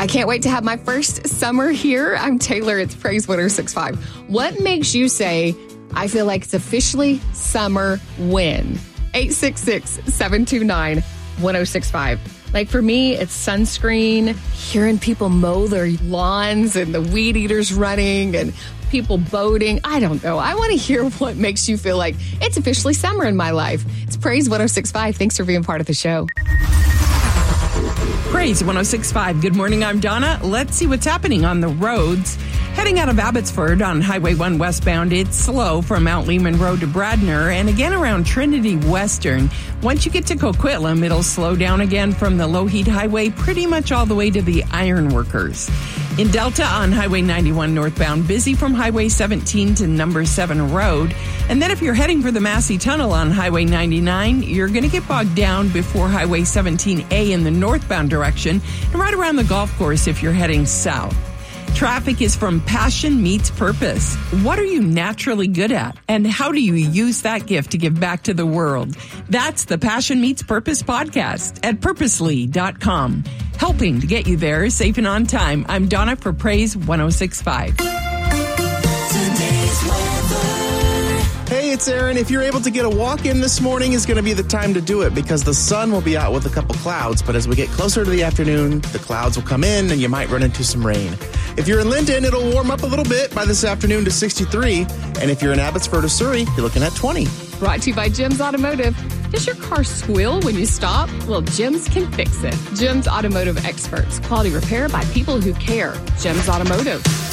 can't wait to have my first summer here. I'm Taylor. It's Praise 106.5. What makes you say, I feel like it's officially summer when? 866-729-1065. Like for me, it's sunscreen, hearing people mow their lawns and the weed eaters running and people boating. I don't know. I want to hear what makes you feel like it's officially summer in my life. It's Praise 106.5. Thanks for being part of the show. Praise 106.5. Good morning. I'm Donna. Let's see what's happening on the roads. Heading out of Abbotsford on Highway 1 westbound, it's slow from Mount Lehman Road to Bradner and again around Trinity Western. Once you get to Coquitlam, it'll slow down again from the Lougheed Highway pretty much all the way to the Ironworkers. In Delta on Highway 91 northbound, busy from Highway 17 to number 7 Road. And then if you're heading for the Massey Tunnel on Highway 99, you're going to get bogged down before Highway 17A in the northbound direction and right around the golf course if you're heading south. Traffic is from Passion Meets Purpose. What are you naturally good at? And how do you use that gift to give back to the world? That's the Passion Meets Purpose podcast at purposely.com. Helping to get you there safe and on time. I'm Donna for Praise 106.5. Today's weather. Hey, it's Aaron. If you're able to get a walk in this morning is going to be the time to do it because the sun will be out with a couple clouds. But as we get closer to the afternoon, the clouds will come in and you might run into some rain. If you're in Linden, it'll warm up a little bit by this afternoon to 63. And if you're in Abbotsford or Surrey, you're looking at 20. Brought to you by Jim's Automotive. Does your car squeal when you stop? Well, Jim's can fix it. Jim's Automotive experts. Quality repair by people who care. Jim's Automotive.